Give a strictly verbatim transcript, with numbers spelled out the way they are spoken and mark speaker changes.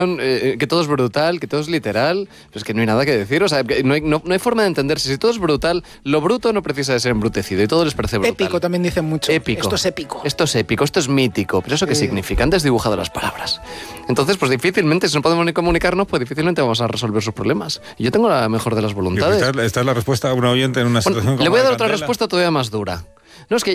Speaker 1: eh, que todo es brutal, que todo es literal, pues que no hay nada que decir, o sea, que no hay, no, no hay forma de entenderse. Si todo es brutal, lo bruto no precisa de ser embrutecido y todo les parece brutal.
Speaker 2: Épico también dicen mucho.
Speaker 1: Épico.
Speaker 2: Esto es épico.
Speaker 1: Esto es épico, esto es mítico. ¿Pero eso qué
Speaker 2: Eh.
Speaker 1: significa? Antes dibujado las palabras. Entonces, pues difícilmente, si no podemos ni comunicarnos, pues difícilmente vamos a resolver sus problemas. Y yo tengo la mejor de las voluntades.
Speaker 3: Esta, esta es la respuesta a un oyente en una
Speaker 1: Bueno,
Speaker 3: situación como
Speaker 1: le voy a
Speaker 3: la
Speaker 1: dar
Speaker 3: de
Speaker 1: otra
Speaker 3: Candela.
Speaker 1: respuesta todavía más dura. No, es que